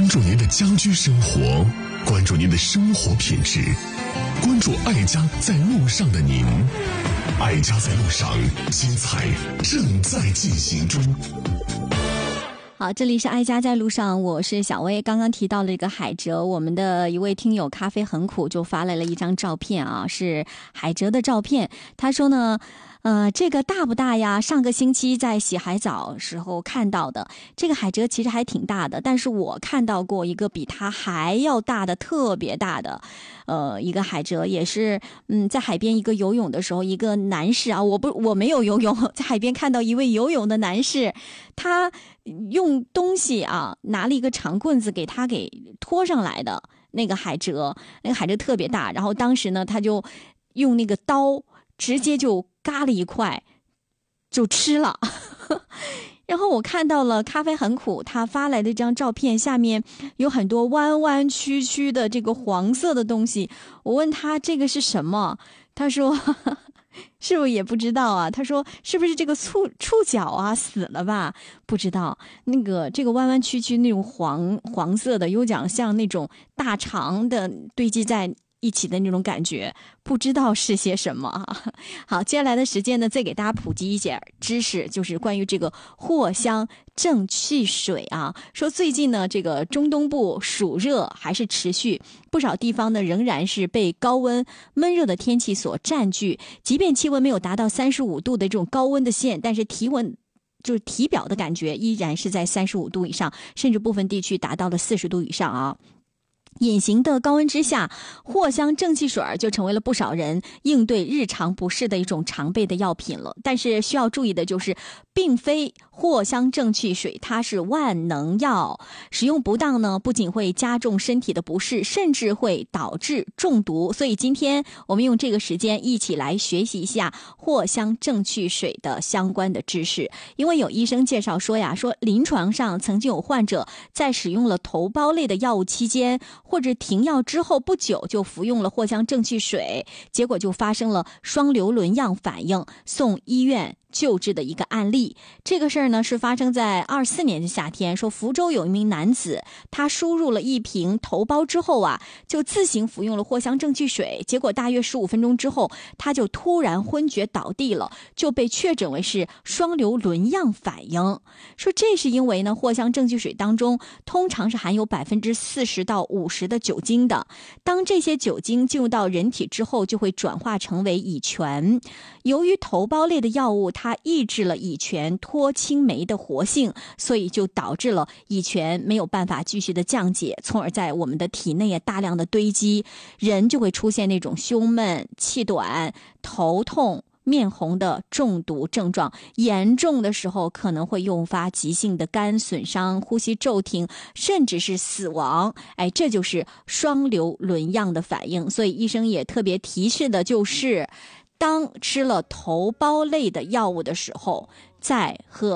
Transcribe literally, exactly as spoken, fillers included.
关注您的家居生活，关注您的生活品质，关注爱家在路上的您。爱家在路上，精彩正在进行中。 好，这里是爱家在路上，我是小薇。刚刚提到了这个海蜇，我们的一位听友咖啡很苦就发来了一张照片啊，是海蜇的照片。他说呢呃，这个大不大呀？上个星期在洗海澡时候看到的，这个海蜇其实还挺大的，但是我看到过一个比它还要大的，特别大的，呃，一个海蜇，也是，嗯，在海边一个游泳的时候，一个男士啊，我不，我没有游泳，在海边看到一位游泳的男士，他用东西啊，拿了一个长棍子给他给拖上来的那个海蜇，那个海蜇特别大，然后当时呢，他就用那个刀直接就嘎了一块就吃了然后我看到了咖啡很苦他发来的这张照片，下面有很多弯弯曲曲的这个黄色的东西，我问他这个是什么，他说呵呵是不是也不知道啊？他说是不是这个触触角啊死了吧？不知道，那个这个弯弯曲曲那种黄黄色的，有点像那种大肠的堆积在一起的那种感觉，不知道是些什么啊。好，接下来的时间呢，再给大家普及一些知识，就是关于这个藿香正气水啊。说最近呢，这个中东部暑热还是持续，不少地方呢仍然是被高温闷热的天气所占据。即便气温没有达到三十五度的这种高温的线，但是体温就是体表的感觉依然是在三十五度以上，甚至部分地区达到了四十度以上啊。隐形的高温之下，藿香正气水就成为了不少人应对日常不适的一种常备的药品了。但是需要注意的就是，并非藿香正气水它是万能药，使用不当呢，不仅会加重身体的不适，甚至会导致中毒。所以今天我们用这个时间一起来学习一下藿香正气水的相关的知识。因为有医生介绍说呀，说临床上曾经有患者在使用了头孢类的药物期间，或者停药之后不久就服用了藿香正气水，结果就发生了双硫仑样反应，送医院救治的一个案例。这个事儿呢是发生在二四年的夏天，说福州有一名男子，他输入了一瓶头孢之后啊，就自行服用了藿香正气水，结果大约十五分钟之后，他就突然昏厥倒地了，就被确诊为是双硫仑样反应。说这是因为呢，藿香正气水当中通常是含有百分之四十到五十的酒精的，当这些酒精进入到人体之后，就会转化成为乙醛。由于头孢类的药物它抑制了乙醛脱氢酶的活性，所以就导致了乙醛没有办法继续的降解，从而在我们的体内也大量的堆积，人就会出现那种胸闷、气短、头痛、面红的中毒症状，严重的时候可能会诱发急性的肝损伤、呼吸骤停，甚至是死亡。哎，这就是双硫仑样的反应。所以医生也特别提示的就是，当吃了头孢类的药物的时候，在喝